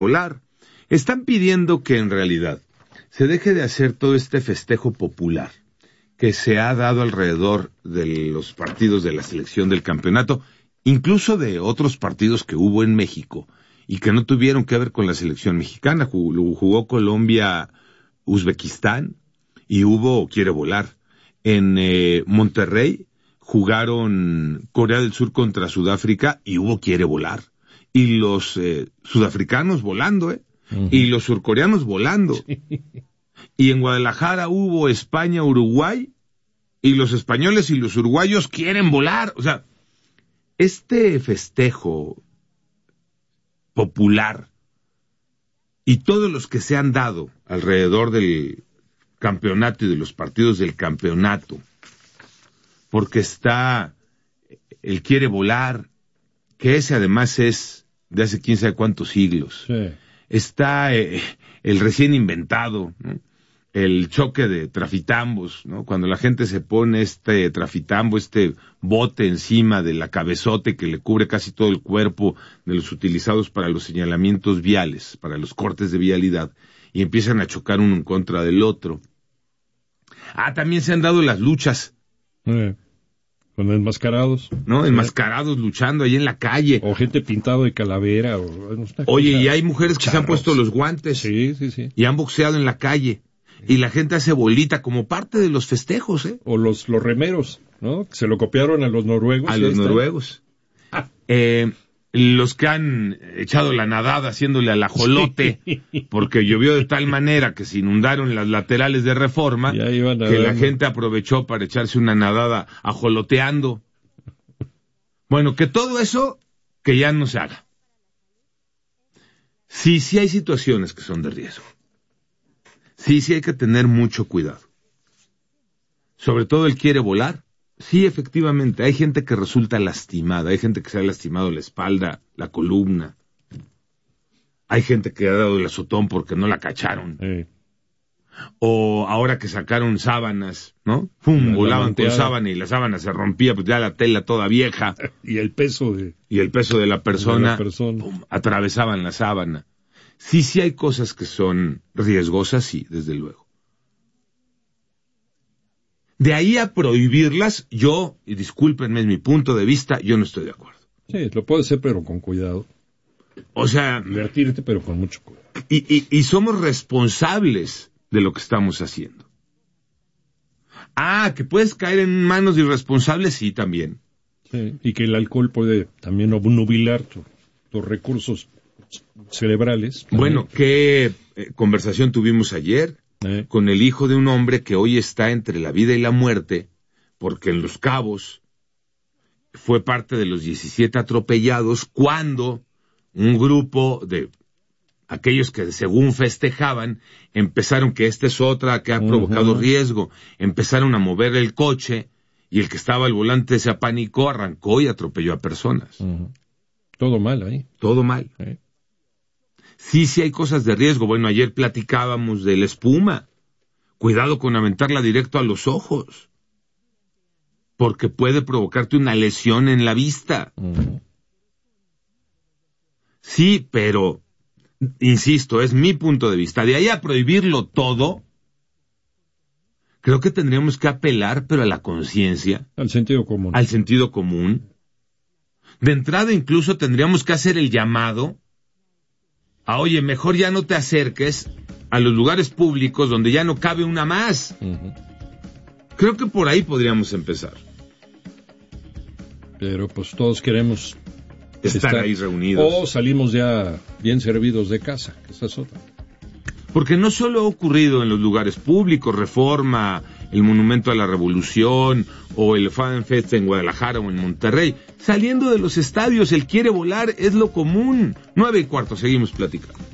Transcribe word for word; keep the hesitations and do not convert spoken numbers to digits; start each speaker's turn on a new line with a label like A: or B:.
A: volar. Están pidiendo que en realidad se deje de hacer todo este festejo popular que se ha dado alrededor de los partidos de la selección del campeonato, incluso de otros partidos que hubo en México y que no tuvieron que ver con la selección mexicana. Jugó, jugó Colombia, Uzbekistán y hubo Quiere Volar. En eh, Monterrey jugaron Corea del Sur contra Sudáfrica y hubo Quiere Volar. Y los eh, sudafricanos volando, ¿eh? Uh-huh. Y los surcoreanos volando. Sí. Y en Guadalajara hubo España-Uruguay y los españoles y los uruguayos quieren volar. O sea, este festejo popular y todos los que se han dado alrededor del campeonato y de los partidos del campeonato, porque está el Quiere Volar, que ese además es de hace quién sabe cuántos siglos. Sí. Está eh, el recién inventado, ¿no? El choque de trafitambos, ¿no? Cuando la gente se pone este trafitambo, este bote encima de la cabezote que le cubre casi todo el cuerpo de los utilizados para los señalamientos viales, para los cortes de vialidad, y empiezan a chocar uno en contra del otro. Ah, también se han dado las luchas.
B: Eh, con enmascarados.
A: ¿No? Enmascarados eh. luchando ahí en la calle.
B: O gente pintada de calavera. O, no sé,
A: Oye, y hay mujeres que charros. Se han puesto los guantes.
B: Sí, sí, sí.
A: Y han boxeado en la calle. Y la gente hace bolita como parte de los festejos, ¿eh?
B: O los, los remeros, ¿no? Se lo copiaron a los noruegos.
A: A los noruegos. Ah. Eh, los que han echado la nadada haciéndole al ajolote, sí. Porque llovió de tal manera que se inundaron las laterales de Reforma, que la gente aprovechó para echarse una nadada ajoloteando. Bueno, que todo eso, que ya no se haga. Sí, sí hay situaciones que son de riesgo. Sí, sí hay que tener mucho cuidado. Sobre todo el Quiere Volar. Sí, efectivamente, hay gente que resulta lastimada, hay gente que se ha lastimado la espalda, la columna. Hay gente que ha dado el azotón porque no la cacharon. Sí. O ahora que sacaron sábanas, ¿no? ¡Pum! Volaban con sábana y la sábana se rompía, pues ya la tela toda vieja.
B: Y el peso de...
A: Y el peso de la persona,
B: de la persona.
A: ¡pum! Atravesaban la sábana. Sí, sí hay cosas que son riesgosas, sí, desde luego. De ahí a prohibirlas, yo, y discúlpenme, es mi punto de vista, yo no estoy de acuerdo.
B: Sí, lo puede ser, pero con cuidado.
A: O sea...
B: Divertirte, pero con mucho cuidado.
A: Y, y, y somos responsables de lo que estamos haciendo. Ah, que puedes caer en manos de irresponsables, sí, también.
B: Sí, y que el alcohol puede también obnubilar tu, tus recursos cerebrales.
A: Bueno, ¿qué eh, conversación tuvimos ayer? Eh. Con el hijo de un hombre que hoy está entre la vida y la muerte, porque en Los Cabos fue parte de los diecisiete atropellados cuando un grupo de aquellos que según festejaban empezaron, que esta es otra que ha uh-huh. provocado riesgo, empezaron a mover el coche y el que estaba al volante se apanicó, arrancó y atropelló a personas.
B: Uh-huh. Todo mal ahí.
A: Todo mal. Eh. Sí, sí hay cosas de riesgo. Bueno, ayer platicábamos de la espuma. Cuidado con aventarla directo a los ojos, porque puede provocarte una lesión en la vista. Uh-huh. Sí, pero, insisto, es mi punto de vista. De ahí a prohibirlo todo, creo que tendríamos que apelar, pero a la conciencia.
B: Al sentido común.
A: Al sentido común. De entrada, incluso tendríamos que hacer el llamado a, oye, mejor ya no te acerques a los lugares públicos donde ya no cabe una más. Uh-huh. Creo que por ahí podríamos empezar.
B: Pero pues todos queremos
A: estar, estar ahí reunidos.
B: O salimos ya bien servidos de casa, que esa es otra.
A: Porque no solo ha ocurrido en los lugares públicos, Reforma, el Monumento a la Revolución, o el Fan Fest en Guadalajara o en Monterrey. Saliendo de los estadios, el Quiere Volar es lo común. Nueve y cuarto, seguimos platicando.